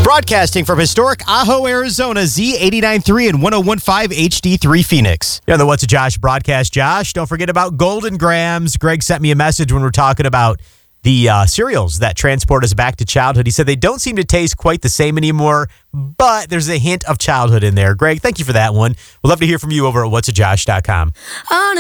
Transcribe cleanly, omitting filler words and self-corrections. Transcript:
Broadcasting from historic Ajo, Arizona, Z89.3 and 101.5 HD3 Phoenix. Yeah, the What's a Josh broadcast, Josh. Don't forget about Golden Grams. Greg sent me a message when we're talking about the cereals that transport us back to childhood. He said they don't seem to taste quite the same anymore, but there's a hint of childhood in there. Greg, thank you for that one. We'll love to hear from you over at whatsajosh.com.